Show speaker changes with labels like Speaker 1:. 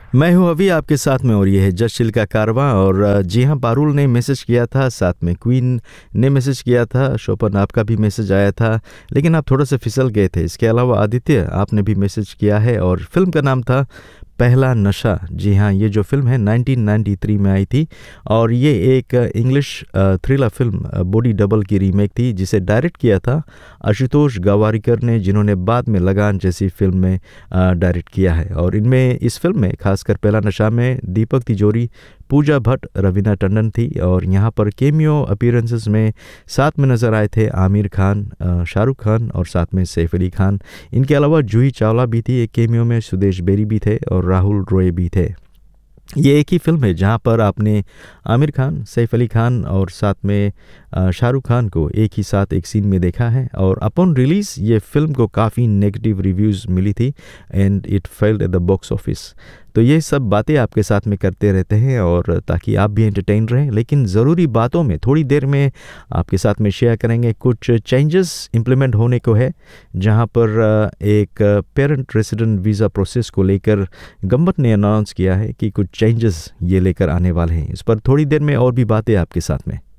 Speaker 1: मैं हूं अभी आपके साथ में और ये है जस्ट चिल का कारवां। और जी हाँ, पारुल ने मैसेज किया था, साथ में क्वीन ने मैसेज किया था, शोपन आपका भी मैसेज आया था, लेकिन आप थोड़ा सा फिसल गए थे। इसके अलावा आदित्य आपने भी मैसेज किया है और फिल्म का नाम था पहला नशा। जी हाँ, ये जो फिल्म है 1993 में आई थी और ये एक English thriller film body double की रीमेक थी, जिसे डायरेक्ट किया था आशुतोष गवारिकर ने, जिन्होंने बाद में लगान जैसी फिल्म में डायरेक्ट किया है। और इनमें इस फिल्म में खासकर पहला नशा में दीपक तिजोरी, पूजा भट्ट, रवीना टंडन थी। और यहाँ पर केमियो अपीयरेंसेस में साथ में नज़र आए थे आमिर खान, शाहरुख खान और साथ में सैफ अली खान। इनके अलावा जूही चावला भी थी एक केमियो में, सुदेश बेरी भी थे और राहुल रॉय भी थे। ये एक ही फिल्म है जहाँ पर आपने आमिर खान, सैफ अली खान और साथ में शाहरुख खान को एक ही साथ एक सीन में देखा है। और अपॉन रिलीज़ ये फिल्म को काफ़ी नेगेटिव रिव्यूज़ मिली थी and it failed at the box office. तो ये सब बातें आपके साथ में करते रहते हैं और ताकि आप भी एंटरटेन रहें, लेकिन ज़रूरी बातों में थोड़ी देर में आपके साथ में शेयर करेंगे कुछ चेंजेस इम्प्लीमेंट होने को है, जहाँ पर एक पेरेंट रेसिडेंट वीज़ा प्रोसेस को लेकर गवर्नमेंट ने अनाउंस किया है कि कुछ चेंजेस ये लेकर आने वाले हैं। इस पर थोड़ी देर में और भी बातें आपके साथ में।